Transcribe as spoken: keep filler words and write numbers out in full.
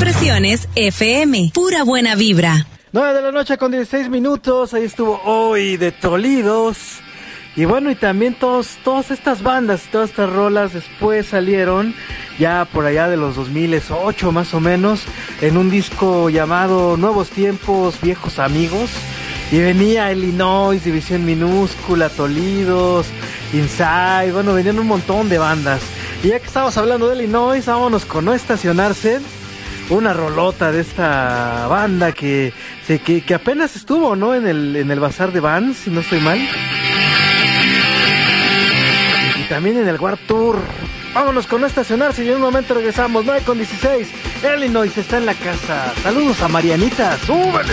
Expresiones F M, pura buena vibra. nueve de la noche con dieciséis minutos, ahí estuvo Hoy de Tolidos. Y bueno, y también todos, todas estas bandas, todas estas rolas después salieron ya por allá de los dos mil ocho más o menos, en un disco llamado Nuevos Tiempos, Viejos Amigos. Y venía Illinois, División Minúscula, Tolidos, Inside, bueno, venían un montón de bandas. Y ya que estamos hablando de Illinois, vámonos con No Estacionarse, una rolota de esta banda que, que, que apenas estuvo, ¿no? En el, en el Bazar de Vans, si no estoy mal. Y también en el War Tour. Vámonos con No Estacionarse y en un momento regresamos. nueve con dieciséis. Illinois está en la casa. Saludos a Marianita. ¡Súbele!